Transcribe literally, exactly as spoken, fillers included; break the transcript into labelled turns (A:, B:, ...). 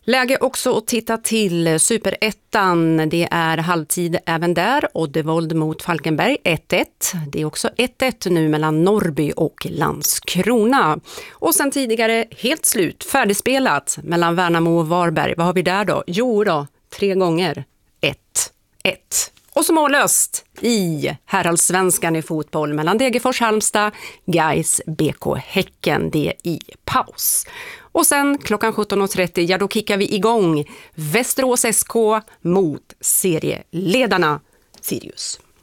A: Läge också att titta till Superettan. Det är halvtid även där. Oddevold mot Falkenberg ett ett. Det är också ett ett nu mellan Norrby och Landskrona. Och sen tidigare helt slut, färdigspelat mellan Värnamo och Varberg. Vad har vi där då? Jo då, tre gånger ett ett. Och så mållöst i herrallsvenskan i fotboll mellan Degerfors Halmstad, Gais, B K Häcken, det i paus. Och sen klockan sjutton och trettio, ja då kickar vi igång Västerås S K mot serieledarna Sirius.